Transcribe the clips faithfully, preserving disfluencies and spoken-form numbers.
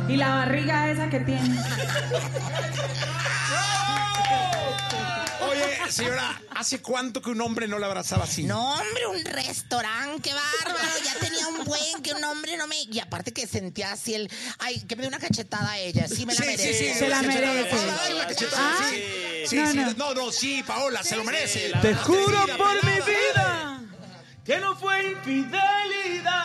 Y la barriga esa que tiene. Oye, señora, ¿hace cuánto que un hombre no la abrazaba así? No, hombre, un restaurante, qué bárbaro. Ya tenía un buen que un hombre no me... Y aparte que sentía así el... Ay, que me dio una cachetada a ella. Sí, me la Sí, merece. sí, sí, Se la sí, merece. Ay, una cachetada, Ah, sí. Sí, no, sí, no. no, no, sí, Paola, se lo merece. Te juro Sí, por mi pelada. vida que no fue infidelidad.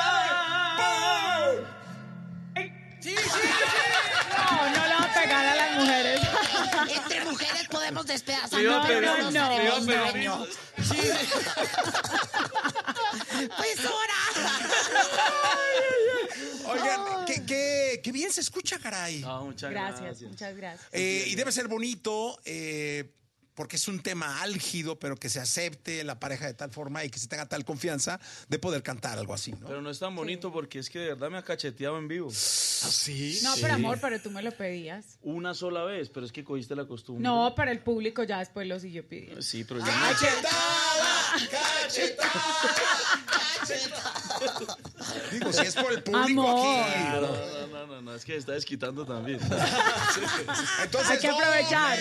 Sí, sí, sí. No, no le va a pegar a las mujeres. Entre mujeres podemos despedazar. Te iba a No, pegar, no, no, te iba a haremos pegar. daño. Sí. Pues ahora. Oigan, qué, qué, qué bien se escucha, caray. Ah, muchas Gracias, gracias. muchas gracias. Eh, y debe ser bonito, eh, porque es un tema álgido, pero que se acepte la pareja de tal forma y que se tenga tal confianza de poder cantar algo así, ¿no? Pero no es tan bonito porque es que de verdad me ha cacheteado en vivo. ¿Ah, sí? No, pero amor, pero tú me lo pedías. Una sola vez, pero es que cogiste la costumbre. No, para el público ya después lo siguió pidiendo. Sí, pero ya ¡Cachetada! ¡Cachetada! ¡Cachetada! Digo, si es por el público Amor. aquí. no. No, no, no, no, no, es que se está desquitando también. Entonces, Hay que aprovechar.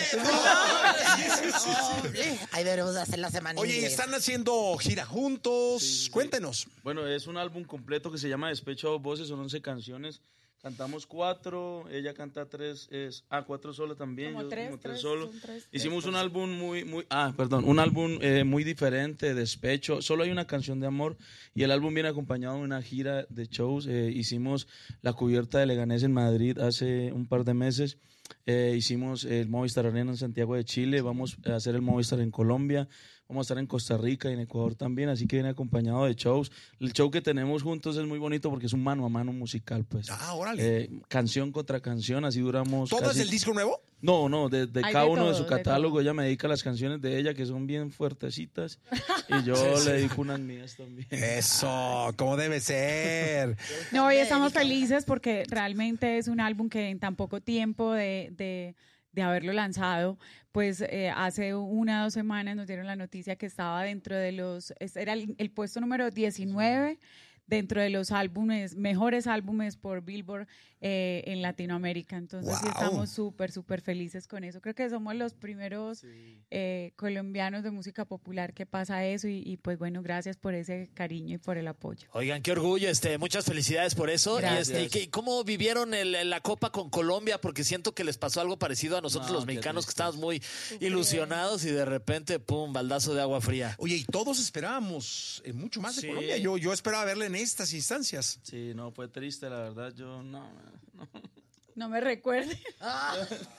Hombre, ahí deberemos de hacer la semana Oye, inglés. ¿están haciendo gira juntos? Sí, sí. Cuéntenos. Bueno, es un álbum completo que se llama Despecho a dos voces, son once canciones. Cantamos cuatro, ella canta tres, es, ah, cuatro solo también, Como yo tres, como tres tres, solo. son tres, Hicimos tres, un álbum muy, muy, ah, perdón, un álbum eh, muy diferente, Despecho. Solo hay una canción de amor y el álbum viene acompañado de una gira de shows. Eh, hicimos la cubierta de Leganés en Madrid hace un par de meses. Eh, hicimos el Movistar Arena en Santiago de Chile, vamos a hacer el Movistar en Colombia, vamos a estar en Costa Rica y en Ecuador también, así que viene acompañado de shows. El show que tenemos juntos es muy bonito porque es un mano a mano musical, pues. Ah, órale. Eh, canción contra canción, así duramos. ¿Todo casi- es del disco nuevo? No, no, de, de Hay cada de uno de todo, su de catálogo. todo. Ella me dedica las canciones de ella que son bien fuertecitas y yo le dedico unas mías también. Eso, como debe ser. No, hoy estamos felices porque realmente es un álbum que en tan poco tiempo de, de, de haberlo lanzado, pues eh, hace una o dos semanas nos dieron la noticia que estaba dentro de los, era el, el puesto número diecinueve dentro de los álbumes, mejores álbumes por Billboard eh, en Latinoamérica. Entonces sí Wow. estamos súper, súper felices con eso. Creo que somos los primeros Sí. eh, colombianos de música popular que pasa eso y, y pues bueno, gracias por ese cariño y por el apoyo. Oigan, qué orgullo, este, muchas felicidades por eso. Gracias. Y este, ¿qué- ¿cómo vivieron el- la Copa con Colombia? Porque siento que les pasó algo parecido a nosotros No, los qué mexicanos, que triste. estábamos muy ilusionados y de repente, pum, baldazo de agua fría. Oye, y todos esperábamos eh, mucho más de Sí. Colombia. Yo, yo esperaba verla en estas instancias. Sí, no, fue triste, la verdad, yo no. no. No me recuerde. Ah,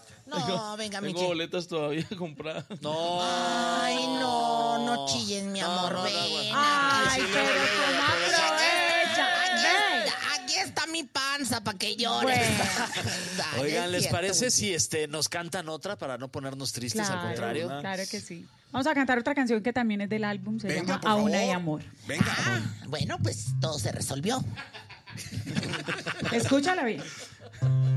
no, venga, Tengo Michi. boletas todavía compradas. No. Ay, no, no chilles, mi No, amor, no, no, ven. aguanta. Ay, Sí, pero luego, luego, ¿cómo aprovecha. aprovecha? Aquí Ve. está, aquí está mi panza para que llores. Bueno. Dale, Oigan, es ¿les cierto, parece Michi. si este nos cantan otra para no ponernos tristes, al Claro, contrario? claro que sí. Vamos a cantar otra canción que también es del álbum, se Venga, llama por Aún hay favor. amor. Venga. Ah, bueno, pues todo se resolvió. Escúchala bien.